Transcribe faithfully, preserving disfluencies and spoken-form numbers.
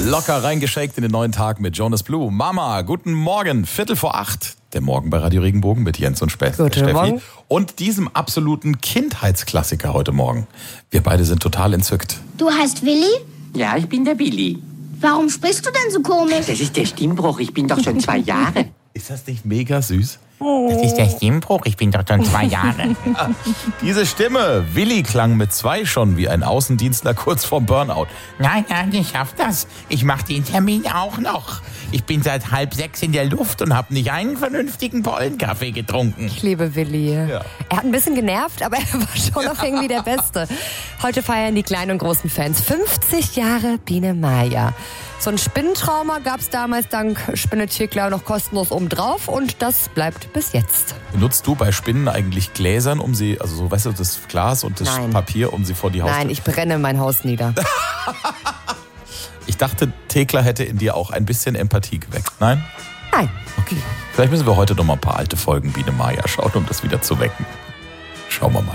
Locker reingeshakt in den neuen Tag mit Jonas Blue. Mama, guten Morgen. Viertel vor acht. Der Morgen bei Radio Regenbogen mit Jens und Spe- Guten Steffi. Morgen. Und diesem absoluten Kindheitsklassiker heute Morgen. Wir beide sind total entzückt. Du heißt Willi? Ja, ich bin der Willi. Warum sprichst du denn so komisch? Das ist der Stimmbruch, ich bin doch schon zwei Jahre. Ist das nicht mega süß? Das ist der Stimmbruch, ich bin doch schon zwei Jahre. Diese Stimme. Willi klang mit zwei schon wie ein Außendienstler kurz vorm Burnout. Nein, nein, ich schaff das. Ich mach den Termin auch noch. Ich bin seit halb sechs in der Luft und habe nicht einen vernünftigen Pollenkaffee getrunken. Ich liebe Willi. Ja. Er hat ein bisschen genervt, aber er war schon noch irgendwie der Beste. Heute feiern die kleinen und großen Fans fünfzig Jahre Biene Maya. So ein Spinnentrauma gab es damals dank Spinnetierklau noch kostenlos obendrauf und das bleibt bis jetzt. Benutzt du bei Spinnen eigentlich Gläsern, um sie, also so, weißt du, das Glas und das Nein. Papier, um sie vor die Haustür... Nein, ich brenne mein Haus nieder. Ich dachte, Thekla hätte in dir auch ein bisschen Empathie geweckt. Nein? Nein. Okay. Vielleicht müssen wir heute noch mal ein paar alte Folgen Biene Maya schauen, um das wieder zu wecken. Schauen wir mal.